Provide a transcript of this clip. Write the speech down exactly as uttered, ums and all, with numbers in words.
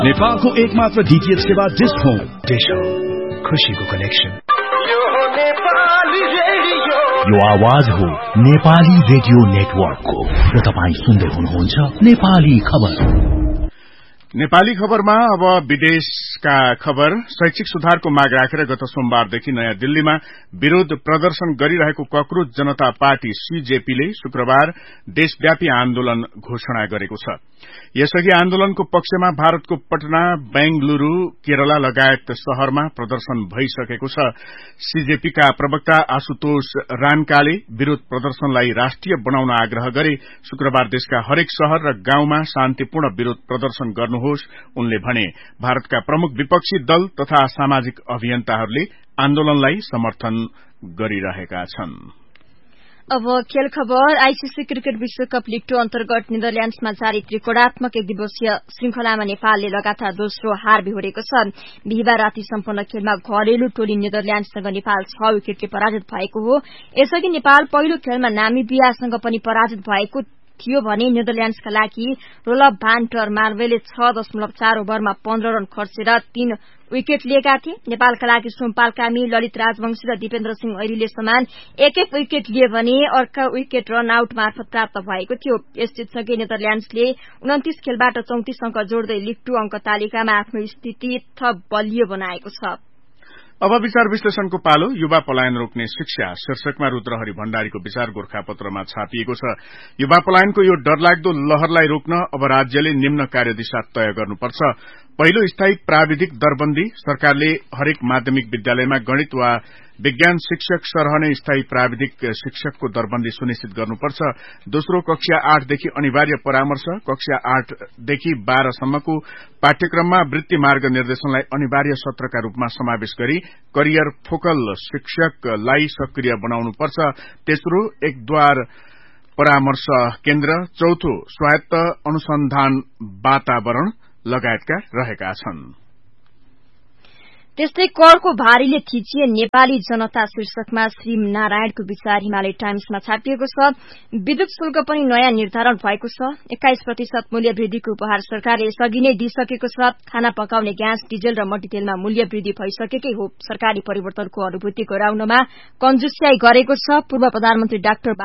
नेपालको एकमात्र डीटीएच सेवा डिश होम डिश होम खुशीको कनेक्सन। यो आवाज हो नेपाली रेडियो नेटवर्कको र तपाईं सुन्दै हुनुहुन्छ नेपाली खबर। नेपाली खबरमा अब विदेशका खबर। शैक्षिक सुधारको माग राखेर गत सोमबारदेखि नयाँ दिल्लीमा विरोध प्रदर्शन गरिरहेको ककरोच जनता पार्टी सीजेपीले शुक्रबार देशव्यापी आन्दोलन घोषणा गरेको छ। यसअघि आन्दोलनको पक्षमा भारतको पटना, बेंगलुरू, केरला लगायत शहरमा प्रदर्शन भइसकेको छ। सीजेपीका प्रवक्ता आशुतोष रानकाले विरोध प्रदर्शनलाई राष्ट्रिय बनाउन आग्रह गरे। शुक्रबार देशका हरेक शहर र गाउँमा शान्तिपूर्ण विरोध प्रदर्शन गर्नुहोस् उनले भने। भारतका प्रमुख विपक्षी दल तथा सामाजिक अभियन्ताहरूले आन्दोलनलाई समर्थन गरिरहेका छन्। अब खेल खबर। आईसीसी क्रिकेट विश्वकप लीग टू अन्तर्गत नेदरल्याण्ड्समा जारी त्रिकोणात्मक एक दिवसीय श्रृंखलामा नेपालले लगातार दोस्रो हार बेहोरेको छ। बिहिबार राति सम्पन्न खेलमा घरेलु टोली नेदरल्याण्डसँग नेपाल छ विकेटले पराजित भएको हो। यसअघि नेपाल पहिलो खेलमा नामिबियासँग पनि पराजित भएको थियो भने नेदरल्याण्ड्सका लागि रोलब भान टर मार्वेले छ दशमलव चार ओभरमा पन्ध्र रन खर्चेर तीन विकेट लिएका थिए। नेपालका लागि सोमपाल कामी, ललित राजवंशी र दिपेन्द्र सिंह ऐरीले समान एक एक विकेट लिए भने अर्का विकेट रन आउट मार्फत प्राप्त भएको थियो। यस जितसँगै नेदरल्याण्ड्सले उन्तीस खेलबाट चौंतीस अंक जोड्दै लीग टू अंक तालिकामा आफ्नो स्थिति थप बलियो बनाएको छ। अब विचार विश्लेषणको पालो। युवा पलायन रोक्ने शिक्षा शीर्षकमा रुद्रहरि भण्डारीको विचार गोरखापत्रमा छापिएको छ। युवा पलायनको यो डरलाग्दो लहरलाई रोक्न अब राज्यले निम्न कार्यदिशा तय गर्नुपर्छ। पहिलो, स्थायी प्राविधिक दरबन्दी। सरकारले हरेक माध्यमिक विद्यालयमा गणित वा विज्ञान शिक्षक सरह नै स्थायी प्राविधिक शिक्षकको दरबन्दी सुनिश्चित गर्नुपर्छ। दोस्रो, कक्षा आठदेखि अनिवार्य परामर्श। कक्षा आठदेखि बाह्रसम्मको पाठ्यक्रममा वृत्ति मार्ग निर्देशनलाई अनिवार्य सत्रका रूपमा समावेश गरी करियर फोकल शिक्षकलाई सक्रिय बनाउनुपर्छ। तेस्रो, एकद्वार परामर्श केन्द्र। चौथो, स्वायत्त अनुसन्धान वातावरण लगायतका रहेका छन्। त्यस्तै करको भारीले थिचिए नेपाली जनता शीर्षकमा श्री नारायणको विचार हिमालय टाइम्समा छापिएको छ। विद्युत शुल्क पनि नयाँ निर्धारण भएको छ। एक्काइस प्रतिशत मूल्य वृद्धिको उपहार सरकारले यसअघि नै दिइसकेको छ। खाना पकाउने ग्यास, डिजल र मट्टीतेलमा मूल्य वृद्धि भइसकेकै हो। सरकारी परिवर्तनको अनुभूति गराउनमा कन्जुस्याई गरेको छ। पूर्व प्रधानमन्त्री डाक्टर